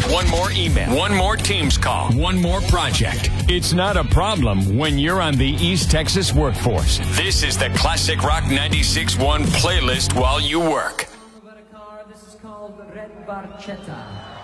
One more email. One more Teams call. One more project. It's not a problem when you're on the East Texas workforce. This is the Classic Rock 96.1 playlist while you work. This is called Red Barchetta.